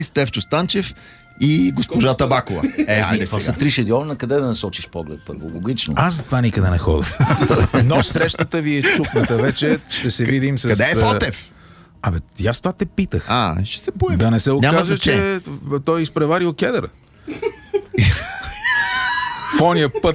Стефчо Станчев и госпожа Табакова. Айде това сега. са 3 шедьовра, на къде да насочиш поглед първо? Логично. Аз за това никъде не ходя. Но срещата ви е чукната вече. Ще се видим с... Къде е Фотев? Абе, аз това те питах. Ще се появи. Да не се Няма окаже, значение. че той е изпреварил кедъра. В ония път.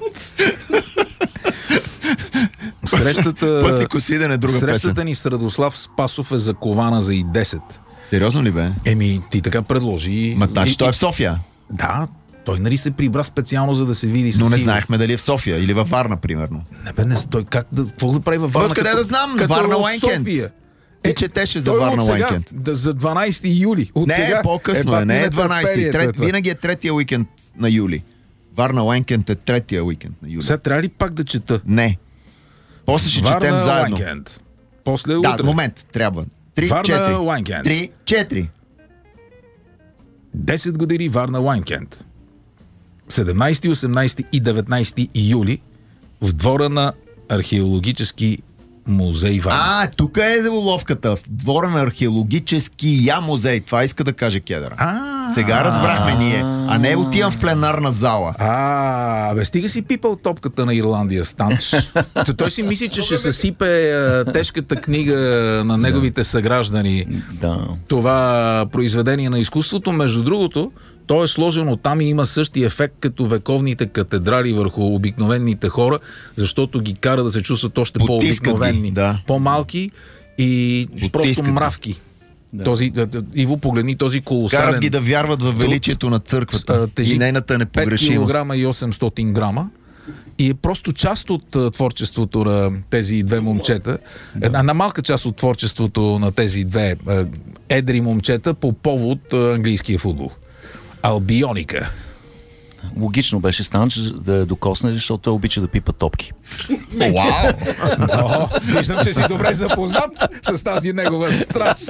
Пътник освиден е друга песен. Срещата ни с Радослав Спасов е закована за и 10. Сериозно ли бе? Ти така предложи. Значи той е в София. Да, той нали се прибра специално, за да се види с Но не Сиви. знаехме дали е в София или във Варна, примерно. Той какво да прави във Варна? Откъде да знам? Като Варна от Уайкенд. София. Ти четеше за Той Варна от сега, Уайкенд. за 12 юли. От Не, сега, по-късно не е 12. Винаги е третия уикенд на юли. Варна Уайкенд е третия уикенд на юли. Сега трябва ли пак да чета? Не. После ще Варна четем заедно. Уайкенд. После утре. Да, момент, трябва. 3, Варна 4. Уайкенд. 3, 4. 10 години Варна Уайкенд. 17, 18 и 19 юли в двора на археологически музей Варна. Тук е уловката. В двора на археологическия музей. Това иска да каже Кедъра. Сега разбрахме ние. А не отивам в пленарна зала. Бе, стига си пипал топката на Ирландия, Станч. Той си мисли, че ще съсипе тежката книга на неговите съграждани. Да. Това произведение на изкуството, между другото, то е сложено там и има същия ефект като вековните катедрали върху обикновените хора, защото ги кара да се чувстват още по-обикновени, по-малки и просто мравки. Да. Иво, погледни този колосален... Карат ги да вярват във величието на църквата и нейната непогрешимост. 5 кг и 800 грама. И е просто част от творчеството на тези две момчета. Една малка част от творчеството на тези две едри момчета по повод английския футбол. Албионика. Логично беше Станч да я докосне, защото той обича да пипа топки. Вау! Виждам, че си добре запознат с тази негова страст.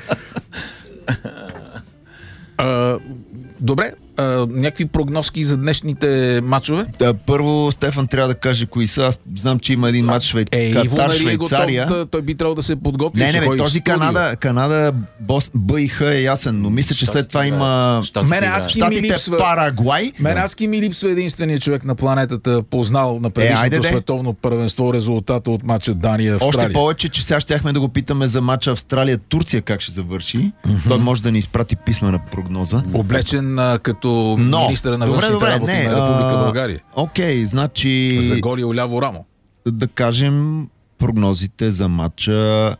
Добре, някакви прогнозки за днешните матчове? Първо Стефан трябва да каже кои са. Аз знам, че има един матч Катар, Швейцария. Той би трябвало да се подготви. Не, този Канада БИХ е ясен, но мисля, че след това има Щатите, Парагвай. Адски ми липсва единствения човек на планетата, познал на предишното световно първенство резултата от матча Дания-Австралия. Още повече, че сега щяхме да го питаме за матча Австралия-Турция как ще завърши. Той може да ни изпрати писмена прогноза. Облечен като министъра на външните работи на Република България. Окей, значи... За голи ляво рамо. Да кажем прогнозите за матча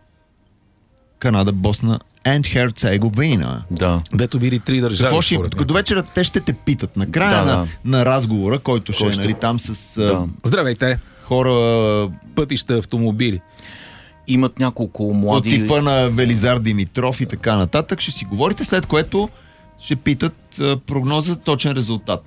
Канада-Босна and Херцеговина. Да. Дето били 3 държави. До вечера те ще те питат. Накрая на разговора, който ще е там с здравейте, хора, пътища, автомобили. Имат няколко млади... От типа на Велизар Димитров и така нататък. Ще си говорите, след което ще питат прогноза, точен резултат.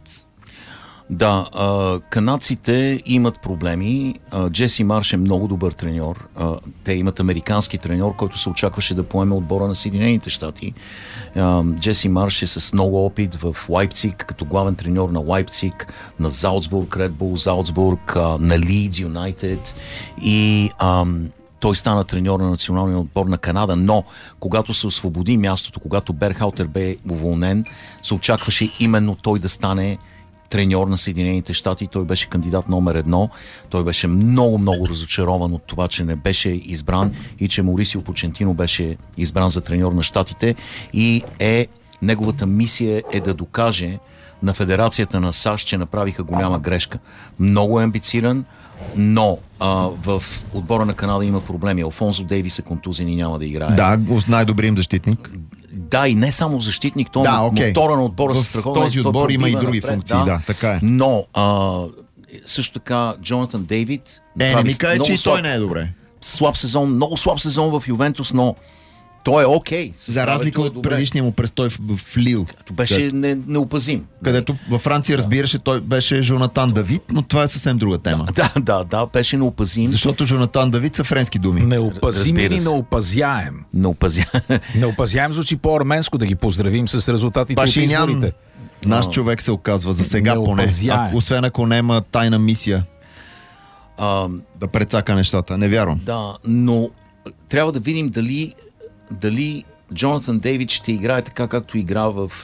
Да, канадците имат проблеми. Джеси Марш е много добър треньор. Те имат американски треньор, който се очакваше да поеме отбора на Съединените щати. Джеси Марш е с много опит в Лайпциг, като главен треньор на Лайпциг, на Залцбург, Ред Бул Залцбург, на Лидс Юнайтед и... той стана треньор на националния отбор на Канада, но когато се освободи мястото, когато Берхаутер бе уволнен, се очакваше именно той да стане треньор на Съединените щати. Той беше кандидат номер 1. Той беше много разочарован от това, че не беше избран и че Маурисио Почентино беше избран за треньор на щатите и неговата мисия е да докаже на Федерацията на САЩ, че направиха голяма грешка. Много е амбициран, но в отбора на Канада има проблеми. Алфонсо Дейвис е контузен и няма да играе. Да, най-добрият им защитник. Да, и не само защитник, той мотора на отбора се страхова. В този отбор има и други функции, така е. Но също така Джонатан Дейвид... Не ми каже, че и той не е добре. Много слаб сезон в Ювентус, но той е окей. За разлика от предишния му престой в Лил. Като беше неопазим. Където във Франция разбираше, той беше Жонатан Давид, но това е съвсем друга тема. Да, беше неопазим. Защото Жонатан Давид са френски думи. Неопазим или неопазяем? Неопазяем звучи по-арменско, да ги поздравим с резултатите от изборите. Наш човек се оказва, за сега поне. Освен ако няма тайна мисия да прецака нещата. Не вярвам. Да, но трябва да видим дали Джонатан Дейвид ще играе така, както игра в